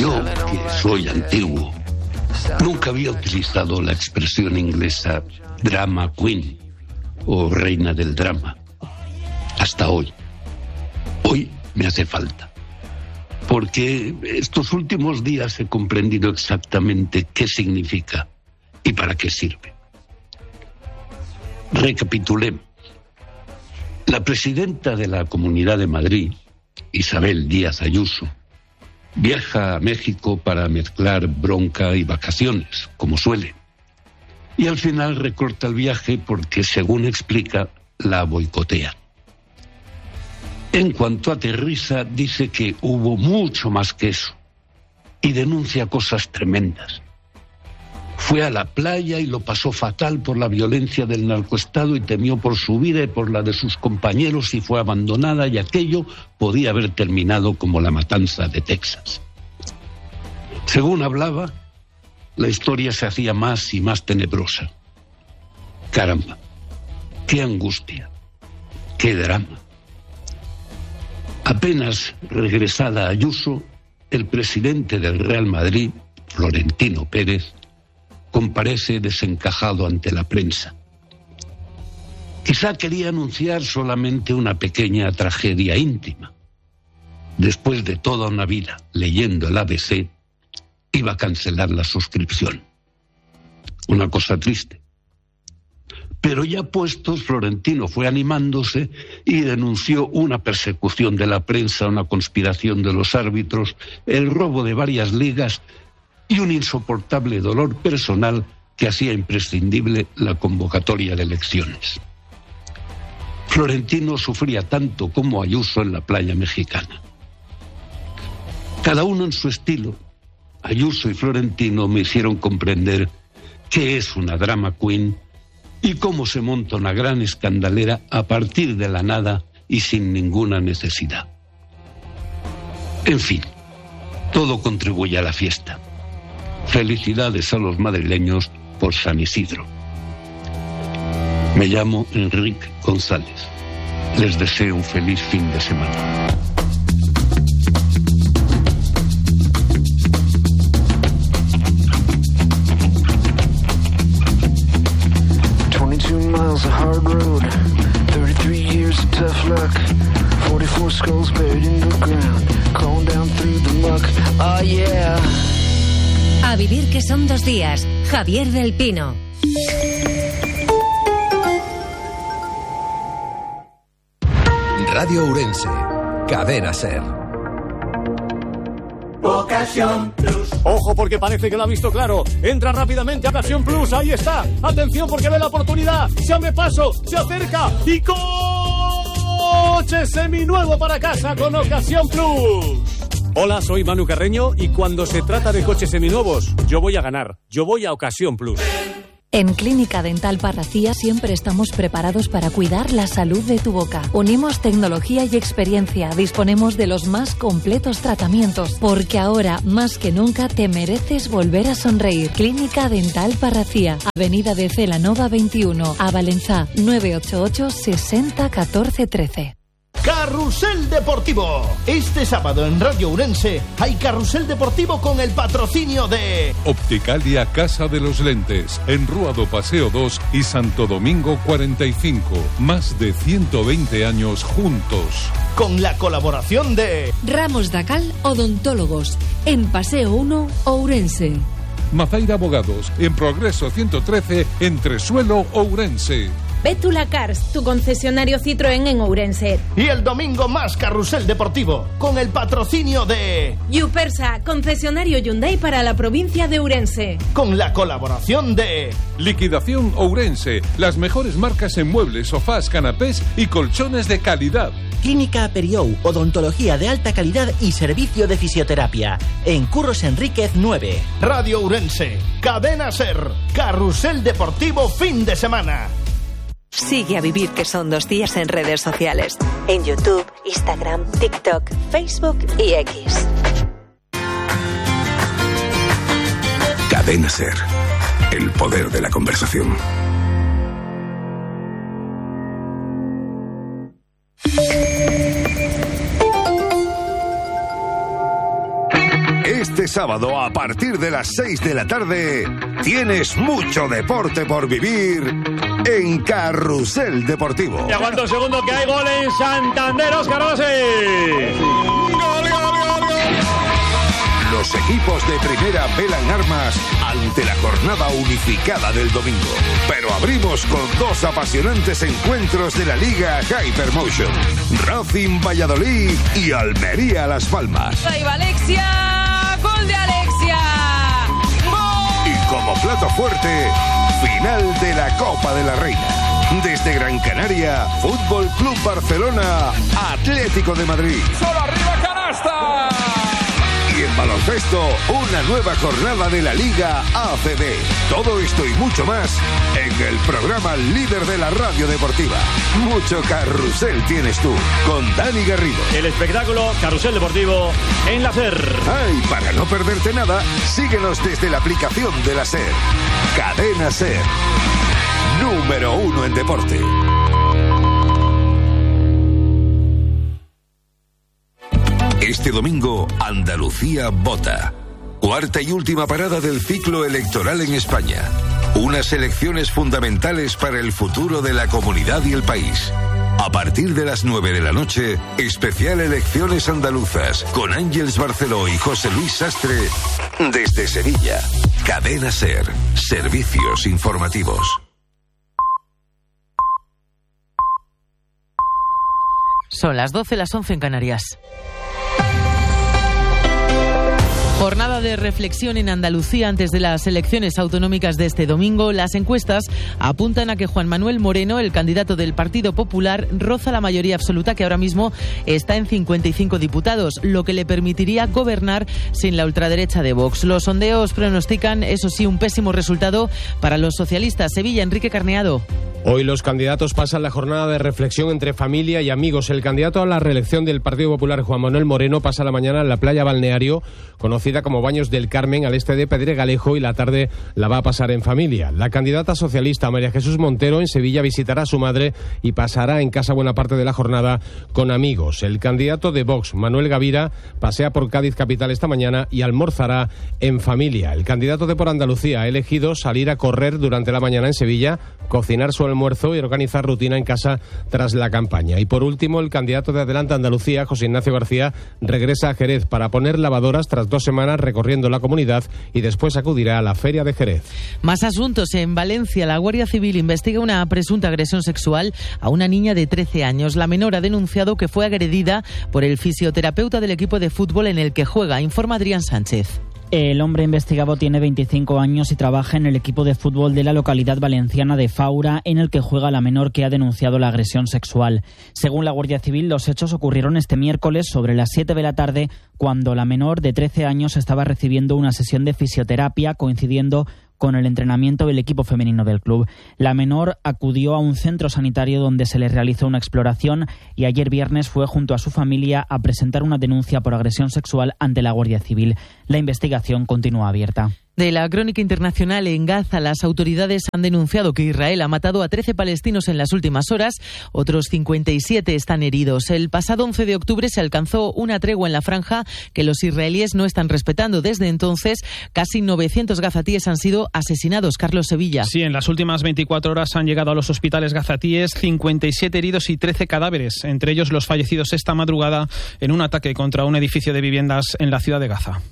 Yo, que soy antiguo, nunca había utilizado la expresión inglesa drama queen o reina del drama. Hasta hoy. Hoy me hace falta. Porque estos últimos días he comprendido exactamente qué significa y para qué sirve. Recapitulemos. La presidenta de la Comunidad de Madrid, Isabel Díaz Ayuso, viaja a México para mezclar bronca y vacaciones, como suele. Y al final recorta el viaje porque, según explica, la boicotea. En cuanto aterriza, dice que hubo mucho más que eso y denuncia cosas tremendas. Fue a la playa y lo pasó fatal por la violencia del narcoestado y temió por su vida y por la de sus compañeros y fue abandonada, y aquello podía haber terminado como la matanza de Texas. Según hablaba, la historia se hacía más y más tenebrosa. Caramba, qué angustia, qué drama. Apenas regresada Ayuso, el presidente del Real Madrid, Florentino Pérez, comparece desencajado ante la prensa. Quizá quería anunciar solamente una pequeña tragedia íntima. Después de toda una vida leyendo el ABC, iba a cancelar la suscripción. Una cosa triste. Pero ya puestos, Florentino fue animándose y denunció una persecución de la prensa, una conspiración de los árbitros, el robo de varias ligas y un insoportable dolor personal que hacía imprescindible la convocatoria de elecciones. Florentino sufría tanto como Ayuso en la playa mexicana. Cada uno en su estilo, Ayuso y Florentino me hicieron comprender qué es una drama queen y cómo se monta una gran escandalera a partir de la nada y sin ninguna necesidad. En fin, todo contribuye a la fiesta. Felicidades a los madrileños por San Isidro. Me llamo Enrique González. Les deseo un feliz fin de semana. Miles of hard road, 33 years of tough luck, 44 skulls buried in the ground, crawling down through the muck, oh yeah. A vivir que son 2 días, Javier del Pino. Radio Ourense, Cadena SER. Ocasión Plus. Ojo, porque parece que lo ha visto claro. Entra rápidamente a Ocasión Plus. Ahí está. Atención, porque ve la oportunidad. Se abre paso, se acerca y coche seminuevo para casa con Ocasión Plus. Hola, soy Manu Carreño y cuando se trata de coches seminuevos, yo voy a ganar. Yo voy a Ocasión Plus. En Clínica Dental Parracía siempre estamos preparados para cuidar la salud de tu boca. Unimos tecnología y experiencia, disponemos de los más completos tratamientos, porque ahora, más que nunca, te mereces volver a sonreír. Clínica Dental Parracía, Avenida de Celanova 21, a Valenzá, 988 60 14 13. Carrusel Deportivo. Este sábado en Radio Ourense hay Carrusel Deportivo con el patrocinio de Opticalia Casa de los Lentes, en Rúa do Paseo 2 y Santo Domingo 45. Más de 120 años juntos. Con la colaboración de Ramos Dacal Odontólogos, en Paseo 1, Ourense. Mazaira Abogados, en Progreso 113, entre Suelo, Ourense. Bétula Cars, tu concesionario Citroën en Ourense. Y el domingo más Carrusel Deportivo, con el patrocinio de Yupersa, concesionario Hyundai para la provincia de Ourense. Con la colaboración de Liquidación Ourense, las mejores marcas en muebles, sofás, canapés y colchones de calidad. Clínica Periou, odontología de alta calidad y servicio de fisioterapia. En Curros Enríquez 9. Radio Ourense, Cadena SER, Carrusel Deportivo fin de semana. Sigue a Vivir que son 2 días en redes sociales. En YouTube, Instagram, TikTok, Facebook y X. Cadena SER, el poder de la conversación. Este sábado, a partir de las 6 de la tarde, tienes mucho deporte por vivir en Carrusel Deportivo. Y aguanto el segundo que hay gol en Santander, Óscar Rossi. ¡Gol, gol, gol, gol! Los equipos de primera velan armas ante la jornada unificada del domingo. Pero abrimos con dos apasionantes encuentros de la Liga Hypermotion. Racing Valladolid y Almería Las Palmas. Ahí va Alexia, gol de Alexia. ¡Gol! Y como plato fuerte, final de la Copa de la Reina. Desde Gran Canaria, Fútbol Club Barcelona, Atlético de Madrid. ¡Solo arriba, canasta! Y en baloncesto, una nueva jornada de la Liga ACB. Todo esto y mucho más en el programa líder de la radio deportiva. Mucho carrusel tienes tú, con Dani Garrido. El espectáculo Carrusel Deportivo en la SER. Ay, para no perderte nada, síguenos desde la aplicación de la SER. Cadena SER. Número 1 en deporte. Este domingo, Andalucía vota. Cuarta y última parada del ciclo electoral en España. Unas elecciones fundamentales para el futuro de la comunidad y el país. A partir de las 9 de la noche, especial Elecciones Andaluzas con Ángeles Barceló y José Luis Sastre desde Sevilla. Cadena SER. Servicios informativos. Son las 12, las 11 en Canarias. Jornada de reflexión en Andalucía antes de las elecciones autonómicas de este domingo. Las encuestas apuntan a que Juan Manuel Moreno, el candidato del Partido Popular, roza la mayoría absoluta, que ahora mismo está en 55 diputados, lo que le permitiría gobernar sin la ultraderecha de Vox. Los sondeos pronostican, eso sí, un pésimo resultado para los socialistas. Sevilla, Enrique Carneado. Hoy los candidatos pasan la jornada de reflexión entre familia y amigos. El candidato a la reelección del Partido Popular, Juan Manuel Moreno, pasa la mañana en la playa balneario, conocida como Baños del Carmen, al este de Pedregalejo, y la tarde la va a pasar en familia. La candidata socialista, María Jesús Montero, en Sevilla visitará a su madre y pasará en casa buena parte de la jornada con amigos. El candidato de Vox, Manuel Gavira, pasea por Cádiz capital esta mañana y almorzará en familia. El candidato de Por Andalucía ha elegido salir a correr durante la mañana en Sevilla, cocinar su almuerzo y organizar rutina en casa tras la campaña. Y por último, el candidato de Adelante Andalucía, José Ignacio García, regresa a Jerez para poner lavadoras tras 2 semanas recorriendo la comunidad y después acudirá a la Feria de Jerez. Más asuntos. En Valencia, la Guardia Civil investiga una presunta agresión sexual a una niña de 13 años. La menor ha denunciado que fue agredida por el fisioterapeuta del equipo de fútbol en el que juega. Informa Adrián Sánchez. El hombre investigado tiene 25 años y trabaja en el equipo de fútbol de la localidad valenciana de Faura, en el que juega la menor que ha denunciado la agresión sexual. Según la Guardia Civil, los hechos ocurrieron este miércoles sobre las 7 de la tarde, cuando la menor de 13 años estaba recibiendo una sesión de fisioterapia, coincidiendo con el entrenamiento del equipo femenino del club. La menor acudió a un centro sanitario donde se le realizó una exploración y ayer viernes fue junto a su familia a presentar una denuncia por agresión sexual ante la Guardia Civil. La investigación continúa abierta. De la crónica internacional, en Gaza, las autoridades han denunciado que Israel ha matado a 13 palestinos en las últimas horas. Otros 57 están heridos. El pasado 11 de octubre se alcanzó una tregua en la franja que los israelíes no están respetando. Desde entonces, casi 900 gazatíes han sido asesinados. Carlos Sevilla. Sí, en las últimas 24 horas han llegado a los hospitales gazatíes 57 heridos y 13 cadáveres, entre ellos los fallecidos esta madrugada en un ataque contra un edificio de viviendas en la ciudad de Gaza.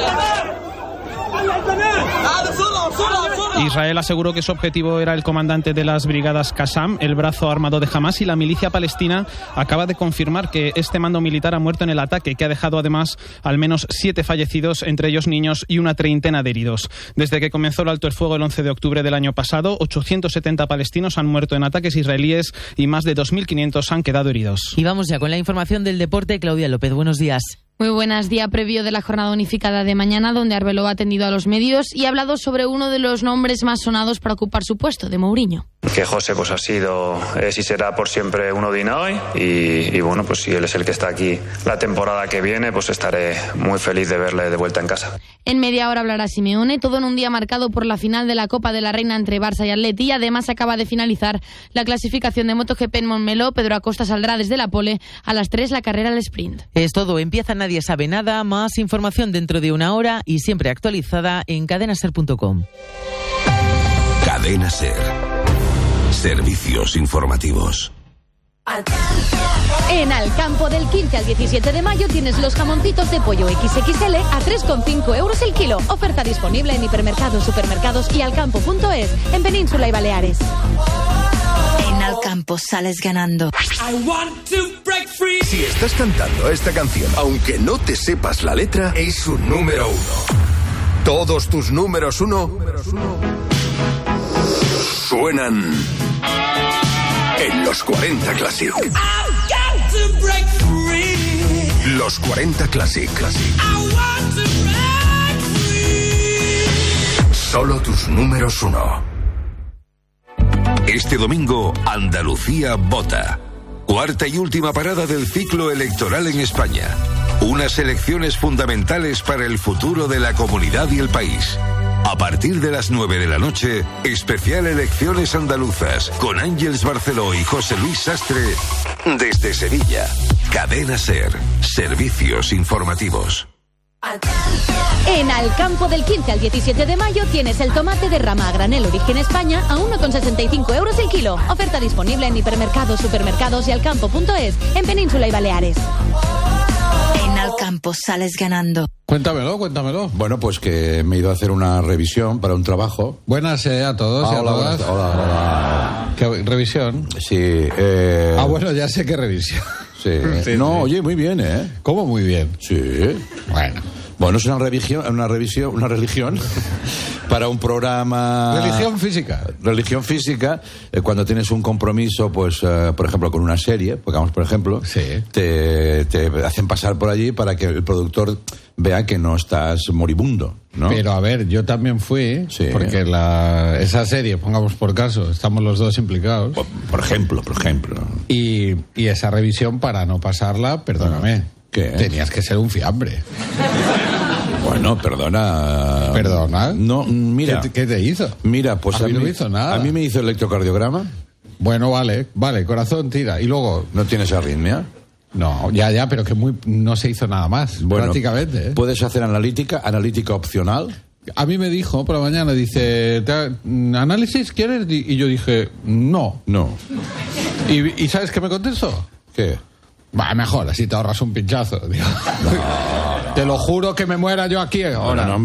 Israel aseguró que su objetivo era el comandante de las brigadas Qassam, el brazo armado de Hamas, y la milicia palestina acaba de confirmar que este mando militar ha muerto en el ataque, que ha dejado además al menos 7 fallecidos, entre ellos niños, y una treintena de heridos. Desde que comenzó el alto el fuego el 11 de octubre del año pasado, 870 palestinos han muerto en ataques israelíes y más de 2.500 han quedado heridos. Y vamos ya con la información del deporte. Claudia López, buenos días. Muy buenas, día previo de la jornada unificada de mañana, donde Arbeloa ha atendido a los medios y ha hablado sobre uno de los nombres más sonados para ocupar su puesto, de Mourinho. Que José pues ha sido, es y será por siempre un Odin hoy y bueno, pues si él es el que está aquí la temporada que viene, pues estaré muy feliz de verle de vuelta en casa. En media hora hablará Simeone, todo en un día marcado por la final de la Copa de la Reina entre Barça y Atleti, y además acaba de finalizar la clasificación de MotoGP en Montmeló. Pedro Acosta saldrá desde la pole, a las 3 la carrera al sprint. Es todo, empieza Nadie sabe nada, más información dentro de una hora y siempre actualizada en cadenaser.com. Cadena Ser. Servicios informativos. En Alcampo, del 15 al 17 de mayo tienes los jamoncitos de pollo XXL a 3,5 euros el kilo. Oferta disponible en hipermercados, supermercados y alcampo.es, en Península y Baleares. En Alcampo sales ganando. Si estás cantando esta canción, aunque no te sepas la letra, es un número 1. Todos tus números 1 suenan en los 40 Classic. Los 40 Classic. Solo tus números 1. Este domingo, Andalucía vota. Cuarta y última parada del ciclo electoral en España. Unas elecciones fundamentales para el futuro de la comunidad y el país. A partir de las 9 de la noche, especial Elecciones Andaluzas, con Ángeles Barceló y José Luis Sastre, desde Sevilla. Cadena Ser, servicios informativos. En Alcampo, del 15 al 17 de mayo tienes el tomate de rama a granel Origen España a 1,65 euros el kilo. Oferta disponible en hipermercados, supermercados y alcampo.es, en Península y Baleares. En Alcampo sales ganando. Cuéntamelo. Bueno, pues que me he ido a hacer una revisión para un trabajo. Buenas a todos y a todas. Hola. ¿Qué revisión? Sí. Bueno, ya sé qué revisión. Sí. No, sí. Oye, muy bien, ¿eh? ¿Cómo muy bien? Sí. Bueno, es una religión para un programa... Religión física, cuando tienes un compromiso, pues, por ejemplo, con una serie, pongamos por ejemplo, sí. te hacen pasar por allí para que el productor vea que no estás moribundo, ¿no? Pero a ver, yo también fui, sí. Porque esa serie, pongamos por caso, estamos los dos implicados. Por ejemplo. Y esa revisión, para no pasarla, perdóname, ¿qué? Tenías que ser un fiambre. Bueno, perdona. ¿Perdona? No, mira. ¿Qué te hizo? Mira, pues a mí no me hizo nada. A mí me hizo electrocardiograma. Bueno, vale, corazón tira. Y luego... ¿No tienes arritmia? No, ya, pero que no se hizo nada más, bueno, prácticamente. ¿Puedes hacer analítica opcional? A mí me dijo por la mañana, dice, ¿análisis quieres? Y yo dije, no. ¿Y sabes qué me contestó? ¿Qué? Va, mejor, así te ahorras un pinchazo. Digo. No. Te lo juro que me muera yo aquí ahora. No,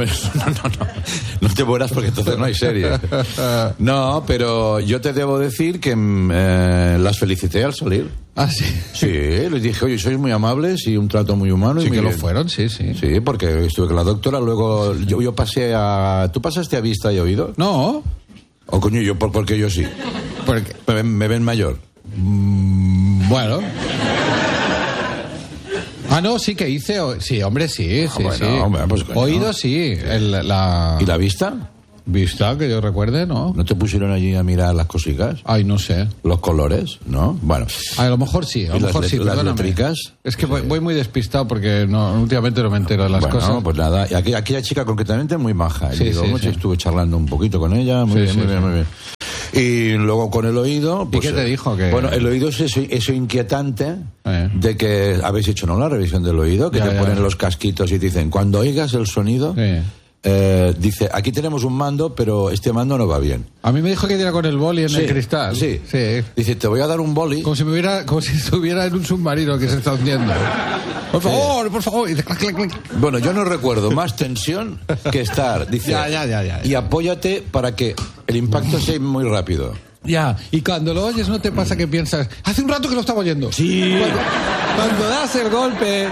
te mueras porque entonces no hay serie. No, pero yo te debo decir que las felicité al salir. ¿Ah, sí? Sí, les dije, oye, sois muy amables y un trato muy humano. Sí, y que bien. Lo fueron, sí. Sí, porque estuve con la doctora, luego yo pasé a... ¿Tú pasaste a vista y oído? No. O coño, porque yo sí. Porque me ven mayor. Bueno... Ah, no, sí que hice... Sí, hombre, sí. Hombre, pues, oído, sí. ¿Y la vista? Vista, que yo recuerde, ¿no? ¿No te pusieron allí a mirar las cositas? Ay, no sé. ¿Los colores? ¿No? Bueno. A lo mejor sí, perdóname. ¿Las letricas? Es que voy muy despistado porque últimamente no me entero de las cosas. Pues nada, aquella chica concretamente muy maja. Sí, estuve charlando un poquito con ella, muy bien. Y luego con el oído... Pues, ¿y qué te dijo? Bueno, el oído es eso inquietante de que habéis hecho, ¿no?, la revisión del oído, que te ponen los casquitos y te dicen, cuando oigas el sonido... dice, aquí tenemos un mando, pero este mando no va bien. A mí me dijo que diera con el boli en el cristal. Sí. Dice, te voy a dar un boli. Como si estuviera en un submarino que se está hundiendo. Por favor. Y dice, clac, clac, clac. Bueno, yo no recuerdo más tensión que estar. Dice, ya. Y apóyate para que el impacto sea muy rápido. Ya, y cuando lo oyes, ¿no te pasa que piensas, hace un rato que lo estaba oyendo? Sí. Cuando das el golpe...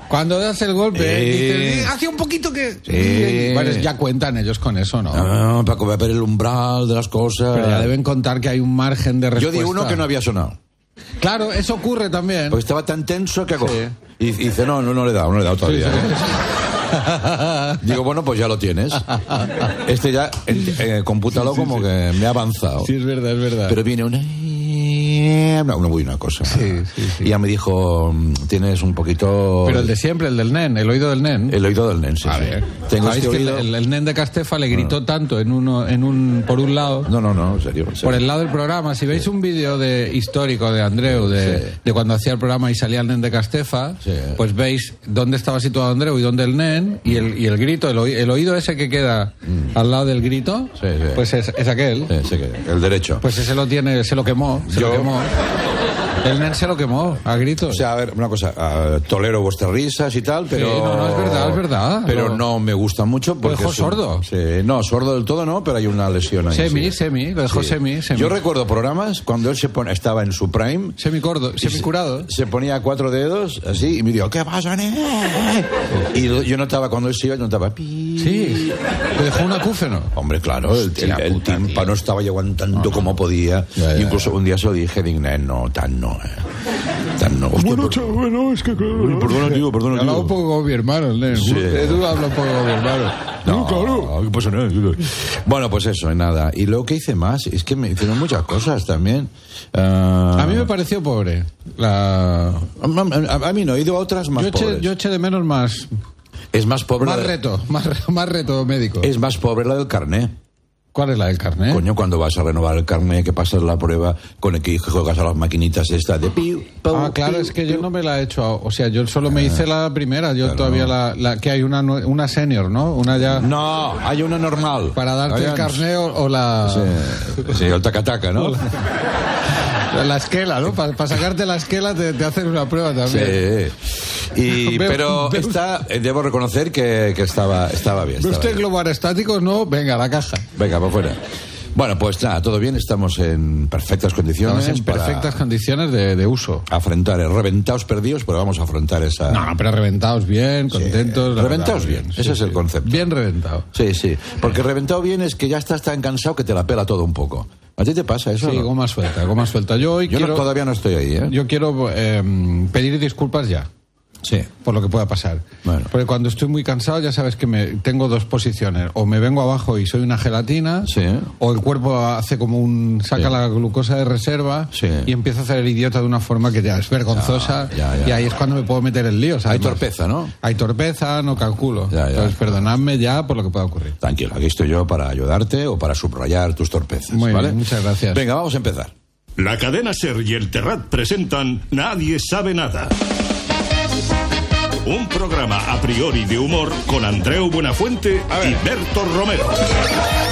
dices, hace un poquito que... Sí. Bueno, ya cuentan ellos con eso, ¿no? No, para ver el umbral de las cosas. Pero ya deben contar que hay un margen de respuesta. Yo di uno que no había sonado. Claro, eso ocurre también. Porque estaba tan tenso que hago. Y dice, no le he dado todavía. Sí. Digo, bueno, pues ya lo tienes. Este ya, compútalo como que me ha avanzado. Sí, es verdad. Pero viene una cosa. Sí. Y ya me dijo, tienes un poquito... Pero el de siempre, el del nen, el oído del nen. El oído del nen, sí. A ver. Tengo ¿Sabéis este que oído... el nen de Castefa le gritó tanto por un lado? No, en serio. Por el lado del programa. Si veis un vídeo histórico de Andreu, de cuando hacía el programa y salía el nen de Castefa, pues veis dónde estaba situado Andreu y dónde el nen, y el grito, el oído ese que queda al lado del grito, pues es aquel. El derecho. Pues ese lo tiene, se lo quemó. El nen se lo quemó a gritos. O sea, a ver, una cosa, tolero vuestras risas y tal, pero... Sí, no, es verdad. Pero no me gustan mucho porque... ¿Lo dejó sordo? Sí, no, sordo del todo no, pero hay una lesión ahí. Semi, lo dejó semi. Yo recuerdo programas cuando él estaba en su prime... Semicurado. Se ponía 4 dedos, así, y me dijo, ¿qué pasa, nen? Y yo notaba, cuando él se iba, yo notaba... Sí, le dejó un acúfeno. Hombre, claro, el tímpano estaba aguantando como podía. Incluso un día se lo dije, nen, tan no. Bueno, es que claro. Perdona, tío. Habla un poco con mi hermano, el nen. Sí. Edu habla un poco con mi hermano. No, claro. ¿Qué pasa, nen? Bueno, pues eso, nada. Y luego que hice más, es que me hicieron muchas cosas también. A mí me pareció pobre. A mí no, he ido a otras más pobres. Yo eché de menos más. Es más pobre. Más reto médico. Es más pobre la del carné. ¿Cuál es la del carné? Coño, cuando vas a renovar el carné, que pasas la prueba con el que juegas a las maquinitas estas de piu. Claro, es que yo no me la he hecho. O sea, yo solo me hice la primera. Yo todavía la que hay una senior, ¿no? Una ya. No, hay una normal. Para darte el carné o la. Sí, el taca-taca, ¿no? La esquela, ¿no? Para sacarte la esquela te hacen una prueba también. Sí. Pero debo reconocer que estaba bien. ¿Ve usted globo aerostático? No, venga, a la caja. Venga, para afuera. Bueno, pues nada, todo bien, estamos en perfectas condiciones. Estamos en perfectas condiciones de uso. Afrontar, reventados perdidos, pero vamos a afrontar esa... No, pero reventados bien, contentos... Reventados bien, ese es el concepto. Bien reventado. Sí, porque reventado bien es que ya estás tan cansado que te la pela todo un poco. ¿A ti te pasa eso? Sí, ¿no? goma suelta. Yo todavía no estoy ahí, ¿eh? Yo quiero pedir disculpas ya. Sí. Por lo que pueda pasar. Bueno. Porque cuando estoy muy cansado ya sabes que tengo dos posiciones. O me vengo abajo y soy una gelatina, o el cuerpo hace como saca la glucosa de reserva y empieza a hacer el idiota de una forma que ya es vergonzosa. Y ahí es cuando me puedo meter en líos. Hay torpeza, ¿no? Hay torpeza, no calculo. Entonces perdonadme ya por lo que pueda ocurrir. Tranquilo, aquí estoy yo para ayudarte o para subrayar tus torpezas. Muy ¿vale? bien, muchas gracias. Venga, vamos a empezar. La cadena SER y el Terrat presentan Nadie sabe nada. Un programa a priori de humor con Andreu Buenafuente y Berto Romero.